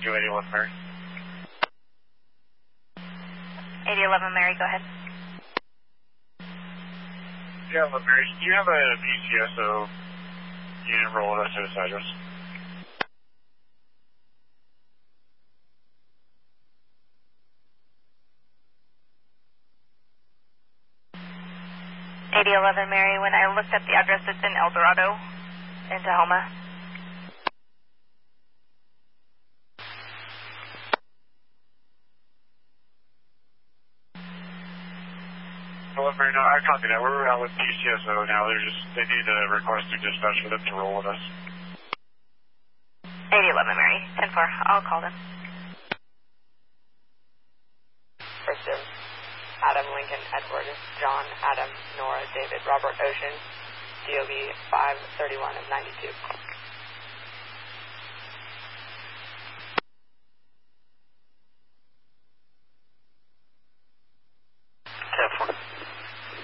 281 Mary. 8011 Mary, go ahead. Yeah, Mary, do you have a PCSO unit roll with us to this address? 8011 Mary, when I looked up the address, it's in El Dorado, in Tahoma. Well, Mary, no, I copy that. We're out with PCSO now. They need a request through dispatch for them to roll with us. 8011 Mary, 10-4, I'll call them. First Jim, Adam, Lincoln, Edward, John, Adam, Nora, David, Robert, Ocean, DOB 531 of 92.